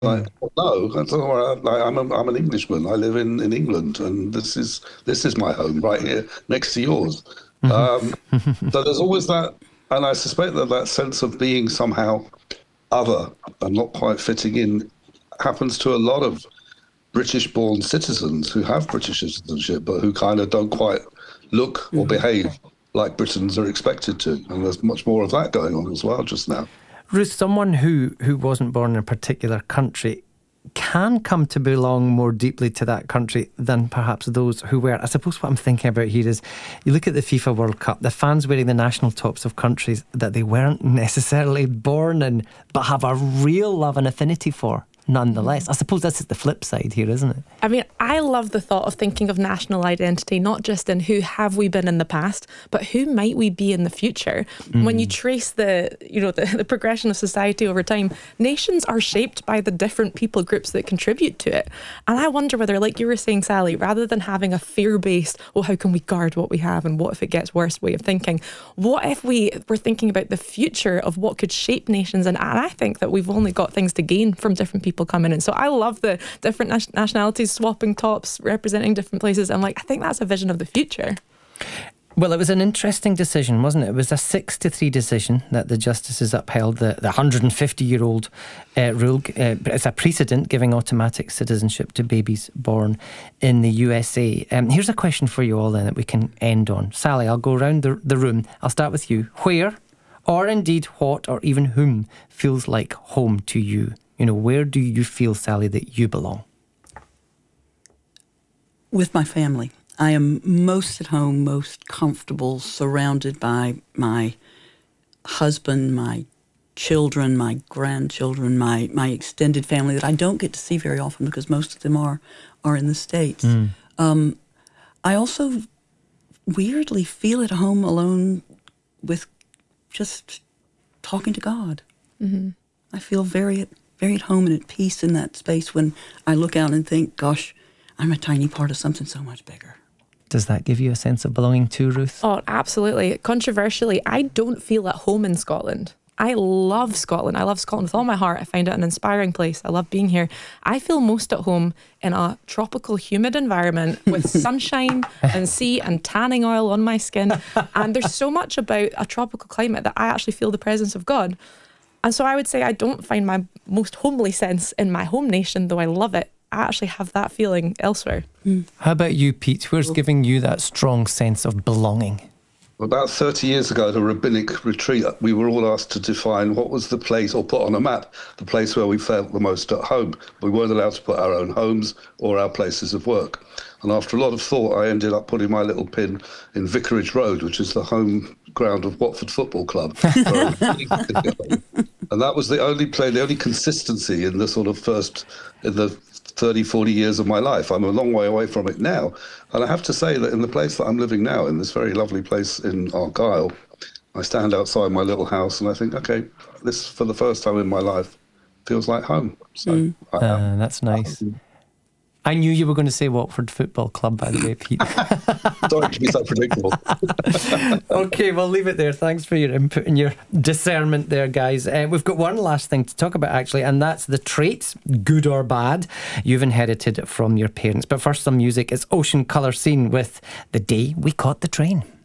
Like, well, no, that's all right. Like, I'm an Englishman. I live in England, and this is my home right here next to yours. Um, so there's always that, and I suspect that that sense of being somehow other and not quite fitting in happens to a lot of British-born citizens who have British citizenship, but who kind of don't quite look or behave like Britons are expected to. And there's much more of that going on as well just now. Ruth, someone who wasn't born in a particular country can come to belong more deeply to that country than perhaps those who were. I suppose what I'm thinking about here is you look at the FIFA World Cup, the fans wearing the national tops of countries that they weren't necessarily born in, but have a real love and affinity for. Nonetheless, I suppose this is the flip side here, isn't it? I mean, I love the thought of thinking of national identity, not just in who have we been in the past, but who might we be in the future. When you trace the progression of society over time, nations are shaped by the different people groups that contribute to it. And I wonder whether, like you were saying, Sally, rather than having a fear-based, oh, how can we guard what we have and what if it gets worse way of thinking, what if we were thinking about the future of what could shape nations? And I think that we've only got things to gain from different people coming in. So I love the different nationalities swapping tops, representing different places. I'm like, I think that's a vision of the future. Well, it was an interesting decision, wasn't it? It was a 6-3 decision that the justices upheld the 150-year-old rule. It's a precedent giving automatic citizenship to babies born in the USA. Here's a question for you all then that we can end on. Sally, I'll go around the room. I'll start with you. Where, or indeed what, or even whom feels like home to you? You know, where do you feel, Sally, that you belong? With my family. I am most at home, most comfortable, surrounded by my husband, my children, my grandchildren, my extended family that I don't get to see very often because most of them are in the States. I also weirdly feel at home alone with just talking to God. I feel very at home and at peace in that space when I look out and think, gosh, I'm a tiny part of something so much bigger. Does that give you a sense of belonging too, Ruth? Oh, absolutely. Controversially, I don't feel at home in Scotland. I love Scotland. I love Scotland with all my heart. I find it an inspiring place. I love being here. I feel most at home in a tropical, humid environment with sunshine and sea and tanning oil on my skin. And there's so much about a tropical climate that I actually feel the presence of God. And so I would say I don't find my most homely sense in my home nation, though I love it. I actually have that feeling elsewhere. How about you, Pete? Where's giving you that strong sense of belonging? About 30 years ago at a rabbinic retreat, we were all asked to define what was the place, or put on a map, the place where we felt the most at home. We weren't allowed to put our own homes or our places of work. And after a lot of thought, I ended up putting my little pin in Vicarage Road, which is the home ground of Watford Football Club. And that was the only consistency in the sort of in the 30, 40 years of my life. I'm a long way away from it now. And I have to say that in the place that I'm living now, in this very lovely place in Argyll, I stand outside my little house and I think, okay, this for the first time in my life feels like home. So that's nice. I knew you were going to say Watford Football Club, by the way, Pete. Sorry to be so predictable. Okay, we'll leave it there. Thanks for your input and your discernment there, guys. We've got one last thing to talk about, actually, and that's the traits, good or bad, you've inherited from your parents. But first, some music. It's Ocean Colour Scene with The Day We Caught the Train.